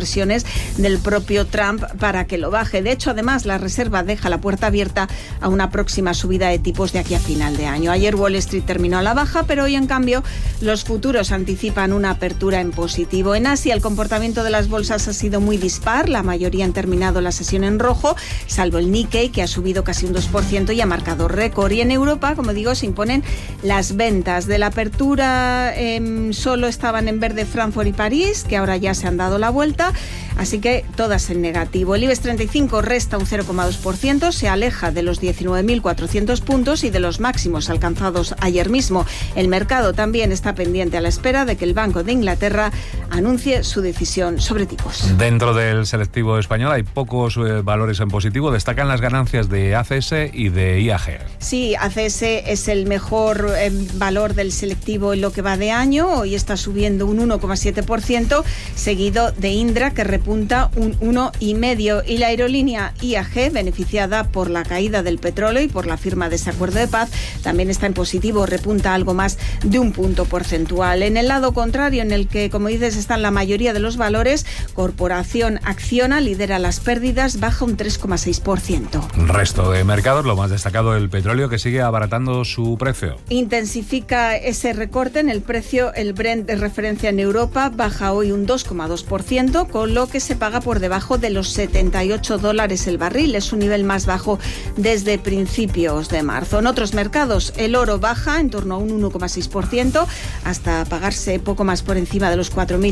presiones del propio Trump para que lo baje. De hecho, además, la Reserva deja la puerta abierta a una próxima subida de tipos de aquí a final de año. Ayer Wall Street terminó a la baja, pero hoy, en cambio, los futuros anticipan una apertura en positivo. En Asia, el comportamiento de las bolsas ha sido muy dispar. La mayoría han terminado la sesión en rojo, salvo el Nikkei, que ha subido casi un 2% y ha marcado récord. Y en Europa, como digo, se imponen las ventas. De la apertura solo estaban en verde Frankfurt y París, que ahora ya se han dado la vuelta, así que todas en negativo. El IBEX 35 resta un 0,2%, se aleja de los 19.400 puntos y de los máximos alcanzados ayer mismo. El mercado también está pendiente a la espera de que el Banco de Inglaterra anuncie su decisión sobre tipos. Dentro del selectivo español hay pocos valores en positivo. Destacan las ganancias de ACS y de IAG. Sí, ACS es el mejor valor del selectivo en lo que va de año. Hoy está subiendo un 1,7%, seguido de Indra, que repunta un 1,5%. Y la aerolínea IAG, beneficiada por la caída del petróleo y por la firma de ese acuerdo de paz, también está en positivo, repunta algo más de un punto porcentual. En el lado contrario, en el que, como dices, están la mayoría de los valores, Corporación Acciona lidera las pérdidas, baja un 3,6%. Resto de mercados, lo más destacado, el petróleo, que sigue abaratando su precio. Intensifica ese recorte en el precio. El Brent de referencia en Europa baja hoy un 2,2%, con lo que se paga por debajo de los $78 el barril. Es su nivel más bajo desde principios de marzo. En otros mercados, el oro baja en torno a un 1,6%, hasta pagarse poco más por encima de los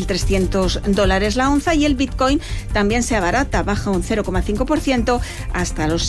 $4.300 la onza, y el Bitcoin también se abarata, baja un 0,5% hasta los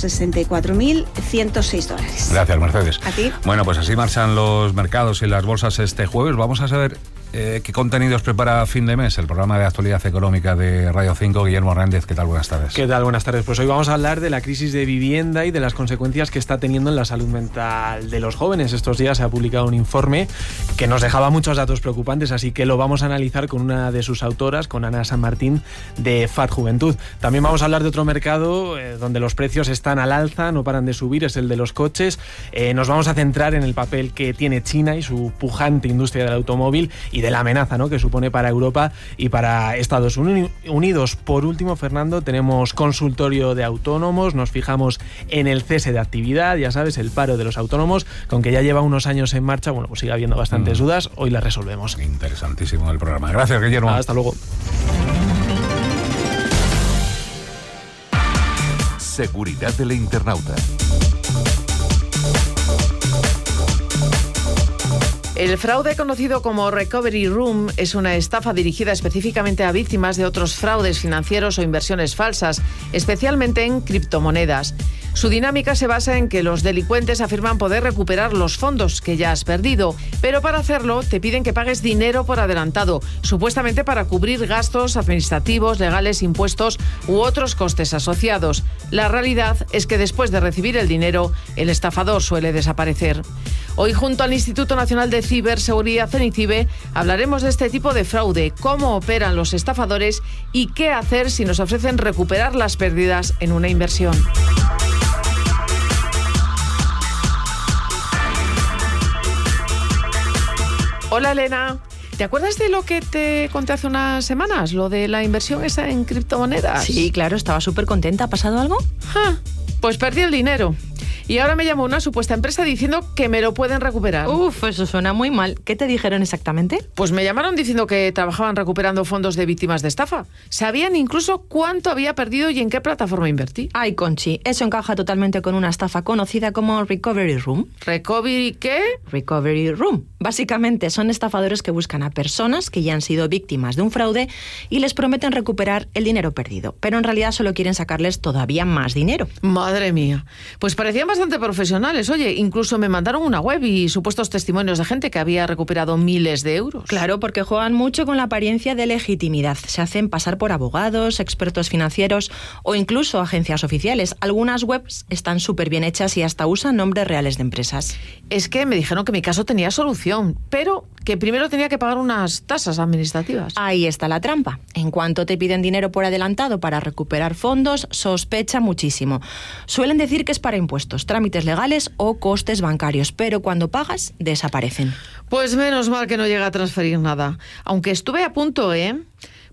$64.106. Gracias, Mercedes. A ti. Bueno, pues así marchan los mercados y las bolsas este jueves. Vamos a saber qué contenidos prepara Fin de Mes, el programa de actualidad económica de Radio 5. Guillermo Hernández, ¿qué tal? Buenas tardes. ¿Qué tal? Buenas tardes. Pues hoy vamos a hablar de la crisis de vivienda y de las consecuencias que está teniendo en la salud mental de los jóvenes. Estos días se ha publicado un informe que nos dejaba muchos datos preocupantes, así que lo vamos a analizar con una de sus autoras, con Ana San Martín, de FAD Juventud. También vamos a hablar de otro mercado donde los precios están al alza, no paran de subir, es el de los coches. Nos vamos a centrar en el papel que tiene China y su pujante industria del automóvil y de la amenaza, ¿no?, que supone para Europa y para Estados Unidos. Por último, Fernando, tenemos consultorio de autónomos, nos fijamos en el cese de actividad, ya sabes, el paro de los autónomos, que aunque ya lleva unos años en marcha, bueno, pues sigue habiendo bastantes dudas, hoy las resolvemos. Interesantísimo el programa. Gracias, Guillermo. Hasta luego. Seguridad del internauta. El fraude conocido como Recovery Room es una estafa dirigida específicamente a víctimas de otros fraudes financieros o inversiones falsas, especialmente en criptomonedas. Su dinámica se basa en que los delincuentes afirman poder recuperar los fondos que ya has perdido, pero para hacerlo te piden que pagues dinero por adelantado, supuestamente para cubrir gastos administrativos, legales, impuestos u otros costes asociados. La realidad es que después de recibir el dinero, el estafador suele desaparecer. Hoy, junto al Instituto Nacional de Ciberseguridad, CENICIBE, hablaremos de este tipo de fraude, cómo operan los estafadores y qué hacer si nos ofrecen recuperar las pérdidas en una inversión. Hola, Elena. ¿Te acuerdas de lo que te conté hace unas semanas? Lo de la inversión esa en criptomonedas. Sí, claro, estaba súper contenta. ¿Ha pasado algo? Pues perdí el dinero. Y ahora me llamó una supuesta empresa diciendo que me lo pueden recuperar. Uf, eso suena muy mal. ¿Qué te dijeron exactamente? Pues me llamaron diciendo que trabajaban recuperando fondos de víctimas de estafa. Sabían incluso cuánto había perdido y en qué plataforma invertí. Ay, Conchi, eso encaja totalmente con una estafa conocida como Recovery Room. ¿Recovery qué? Recovery Room. Básicamente son estafadores que buscan a personas que ya han sido víctimas de un fraude y les prometen recuperar el dinero perdido, pero en realidad solo quieren sacarles todavía más dinero. Madre mía. Pues parecían bastante profesionales. Oye, incluso me mandaron una web y supuestos testimonios de gente que había recuperado miles de euros. Claro, porque juegan mucho con la apariencia de legitimidad. Se hacen pasar por abogados, expertos financieros o incluso agencias oficiales. Algunas webs están súper bien hechas y hasta usan nombres reales de empresas. Es que me dijeron que mi caso tenía solución, pero que primero tenía que pagar unas tasas administrativas. Ahí está la trampa. En cuanto te piden dinero por adelantado para recuperar fondos, sospecha muchísimo. Suelen decir que es para impuestos, trámites legales o costes bancarios, pero cuando pagas, desaparecen. Pues menos mal que no llega a transferir nada. Aunque estuve a punto,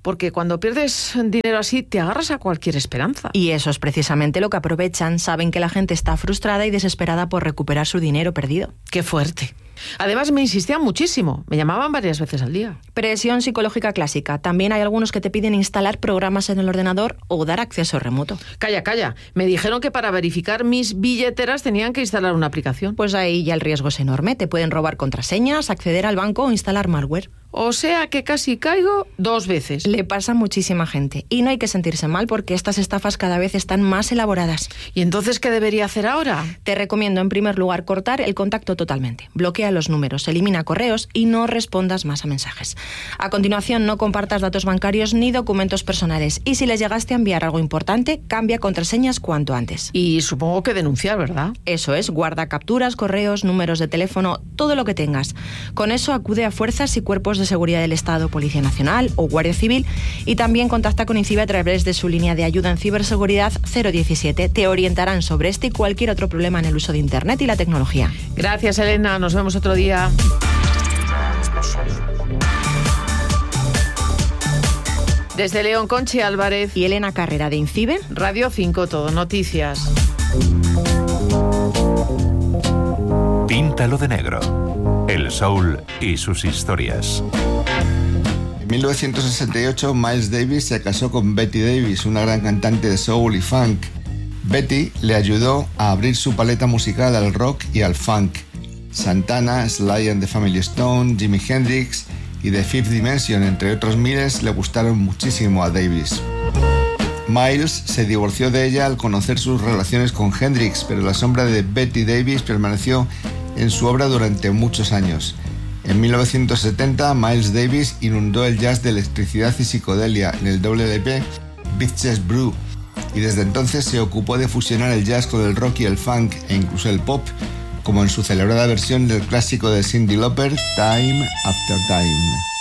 porque cuando pierdes dinero así te agarras a cualquier esperanza. Y eso es precisamente lo que aprovechan. Saben que la gente está frustrada y desesperada por recuperar su dinero perdido. ¡Qué fuerte! Además me insistían muchísimo, me llamaban varias veces al día. Presión psicológica clásica. También hay algunos que te piden instalar programas en el ordenador o dar acceso remoto. Calla, me dijeron que para verificar mis billeteras tenían que instalar una aplicación. Pues ahí ya el riesgo es enorme. Te pueden robar contraseñas, acceder al banco o instalar malware. O sea que casi caigo 2 veces. Le pasa a muchísima gente. Y no hay que sentirse mal porque estas estafas cada vez están más elaboradas. ¿Y entonces qué debería hacer ahora? Te recomiendo en primer lugar cortar el contacto totalmente. Bloquea los números, elimina correos y no respondas más a mensajes. A continuación, no compartas datos bancarios ni documentos personales. Y si les llegaste a enviar algo importante, cambia contraseñas cuanto antes. Y supongo que denunciar, ¿verdad? Eso es, guarda capturas, correos, números de teléfono, todo lo que tengas. Con eso acude a fuerzas y cuerpos de seguridad del Estado, Policía Nacional o Guardia Civil, y también contacta con INCIBE a través de su línea de ayuda en ciberseguridad 017. Te orientarán sobre este y cualquier otro problema en el uso de Internet y la tecnología. Gracias, Elena. Nos vemos otro día. Desde León, Conchi Álvarez y Elena Carrera de INCIBE, Radio 5 Todo Noticias. Píntalo de negro. El soul y sus historias. En 1968, Miles Davis se casó con Betty Davis, una gran cantante de soul y funk. Betty le ayudó a abrir su paleta musical al rock y al funk. Santana, Sly and the Family Stone, Jimi Hendrix y The Fifth Dimension, entre otros miles, le gustaron muchísimo a Davis. Miles se divorció de ella al conocer sus relaciones con Hendrix, pero la sombra de Betty Davis permaneció en su obra durante muchos años. En 1970, Miles Davis inundó el jazz de electricidad y psicodelia en el doble LP Bitches Brew, y desde entonces se ocupó de fusionar el jazz con el rock y el funk e incluso el pop, como en su celebrada versión del clásico de Cyndi Lauper, Time After Time.